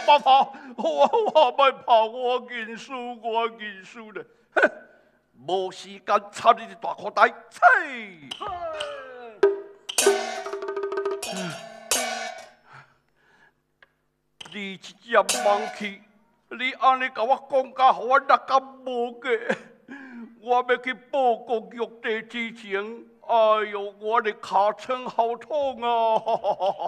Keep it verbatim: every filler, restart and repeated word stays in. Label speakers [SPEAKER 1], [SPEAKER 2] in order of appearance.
[SPEAKER 1] 跑跑，我我要跑，我认输，我认输了。哼，无时间插你一大口袋，切！你这只盲气，你安尼甲我讲甲，互我力感无过。我要去报告玉帝之前，哎呦，我的尻川好痛啊！